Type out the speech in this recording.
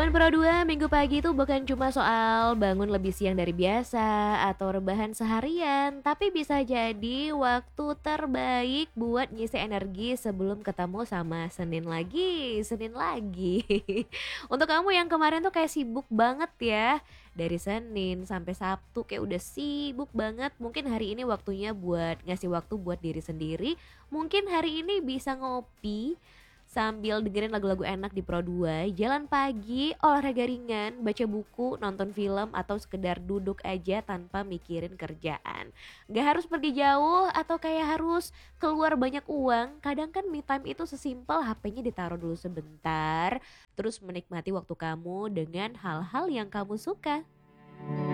Bangun Pro 2 Minggu pagi itu bukan cuma soal bangun lebih siang dari biasa atau rebahan seharian, tapi bisa jadi waktu terbaik buat ngisi energi sebelum ketemu sama Senin lagi. Untuk kamu yang kemarin tuh kayak sibuk banget ya, dari Senin sampai Sabtu kayak udah sibuk banget, mungkin hari ini waktunya buat ngasih waktu buat diri sendiri, mungkin hari ini bisa ngopi sambil dengerin lagu-lagu enak di Pro 2, jalan pagi, olahraga ringan, baca buku, nonton film, atau sekedar duduk aja tanpa mikirin kerjaan. Gak harus pergi jauh atau kayak harus keluar banyak uang, kadang kan me time itu sesimpel HP-nya ditaruh dulu sebentar, terus menikmati waktu kamu dengan hal-hal yang kamu suka.